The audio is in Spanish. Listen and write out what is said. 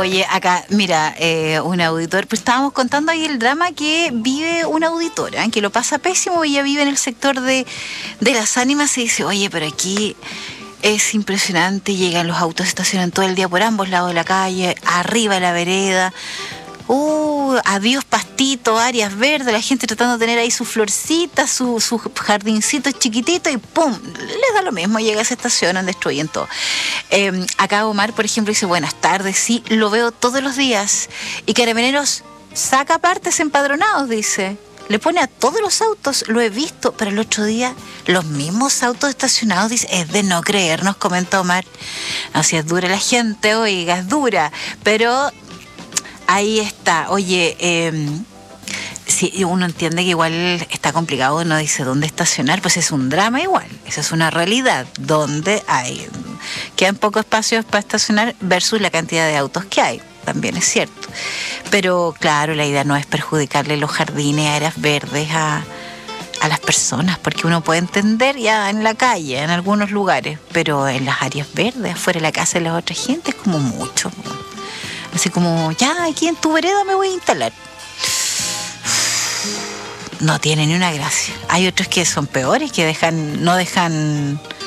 Oye, acá, mira, un auditor, pues estábamos contando ahí el drama que vive una auditora, que lo pasa pésimo, ella vive en el sector de Las Ánimas y dice, oye, pero aquí es impresionante, llegan los autos, estacionan todo el día por ambos lados de la calle, arriba de la vereda. Adiós pastito, áreas verdes, la gente tratando de tener ahí sus florcitas, sus jardincitos chiquititos y ¡pum! Les da lo mismo, llega, se estacionan, destruyen todo. Acá Omar, por ejemplo, dice, buenas tardes, sí, lo veo todos los días. Y Carabineros saca partes empadronados, dice. Le pone a todos los autos, lo he visto, pero el otro día los mismos autos estacionados, dice, es de no creer, nos comenta Omar. Así es dura la gente, oiga, es dura, pero... Ahí está, oye, sí, uno entiende que igual está complicado, no dice dónde estacionar, pues es un drama igual, esa es una realidad, donde quedan pocos espacios para estacionar versus la cantidad de autos que hay, también es cierto. Pero claro, la idea no es perjudicarle los jardines, áreas verdes a las personas, porque uno puede entender ya en la calle, en algunos lugares, pero en las áreas verdes, afuera de la casa de la otra gente, es como mucho. Así como, ya, aquí en tu vereda me voy a instalar. No tiene ni una gracia. Hay otros que son peores, que no dejan